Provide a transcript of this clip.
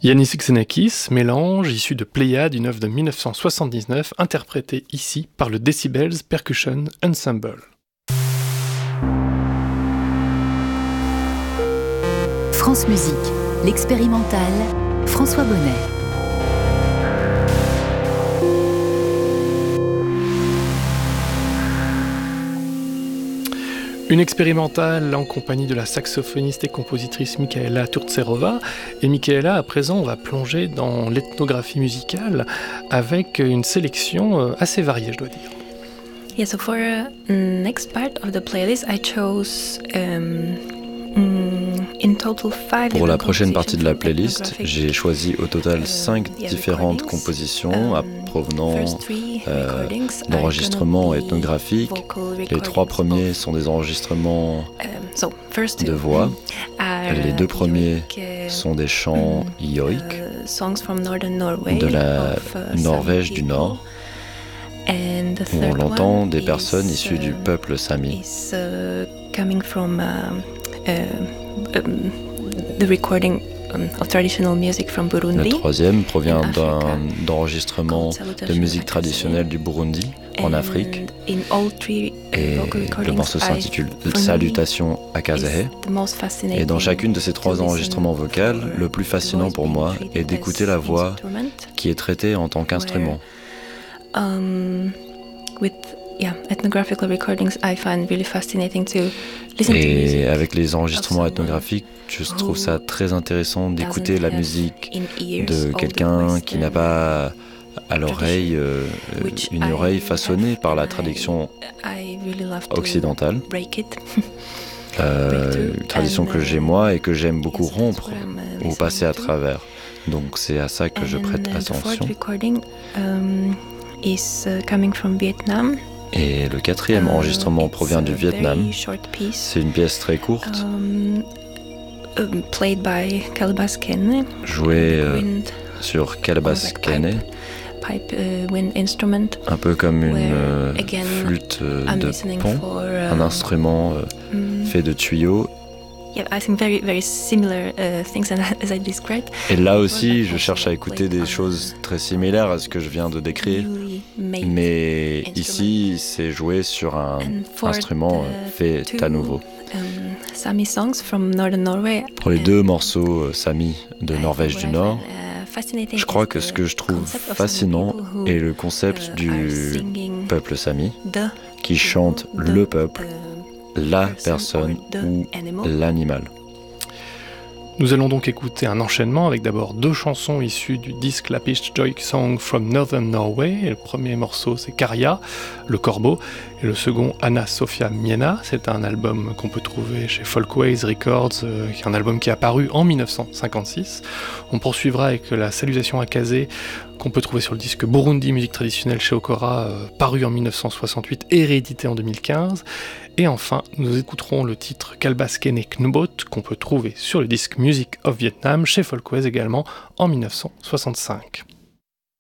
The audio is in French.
Yannis Xenakis, mélange issu de Pléiade, une œuvre de 1979, interprétée ici par le Decibels Percussion Ensemble. France Musique, l'expérimental, François Bonnet. Une expérimentale en compagnie de la saxophoniste et compositrice Michaela Turtserova. Et Michaela, à présent, on va plonger dans l'ethnographie musicale avec une sélection assez variée, je dois dire. Yeah, so for next part of the playlist, I chose in total 5. Pour la prochaine partie de la playlist, j'ai choisi au total 5 différentes compositions provenant d'enregistrements ethnographiques. Les 3 premiers sont des enregistrements de voix. Les 2 premiers sont des chants yoik de la Norvège du Nord, où on l'entend des personnes issues du peuple sami. The recording of traditional music from Burundi. Le troisième provient d'enregistrement de musique traditionnelle du Burundi, en Afrique. Et le morceau s'intitule Salutations à Kazehe. Et dans chacune de ces 3 enregistrements vocaux, le plus fascinant pour moi est d'écouter la voix qui est traitée en tant qu'instrument. Ethnographical recordings, I find really fascinating to listen to music. Et avec les enregistrements ethnographiques, je trouve ça très intéressant d'écouter la musique de quelqu'un qui n'a pas à l'oreille une oreille façonnée par la tradition occidentale. Tradition que j'ai moi et que j'aime beaucoup rompre ou passer à travers. Donc c'est à ça que je prête attention. Et le 4e enregistrement provient du Vietnam. C'est une pièce très courte, jouée sur calebasse kenne, un peu comme une flûte de pont, un instrument fait de tuyaux. Et là aussi, je cherche à écouter des choses très similaires à ce que je viens de décrire. Mais ici, c'est joué sur un instrument fait à nouveau. Pour les 2 morceaux Sami de Norvège du Nord, je crois que ce que je trouve fascinant est le concept du peuple Sami, qui chante le peuple, la personne ou l'animal. Nous allons donc écouter un enchaînement avec d'abord 2 chansons issues du disque Lappish Joik Song from Northern Norway. Et le premier morceau c'est Karja, le corbeau, et le second Anna Sophia Miena. C'est un album qu'on peut trouver chez Folkways Records, qui est un album qui est apparu en 1956. On poursuivra avec la Salutation à Kazé, qu'on peut trouver sur le disque Burundi, musique traditionnelle chez Okora, paru en 1968 et réédité en 2015. Et enfin, nous écouterons le titre Kalbaskene Knobot, qu'on peut trouver sur le disque Music of Vietnam chez Folkways également en 1965.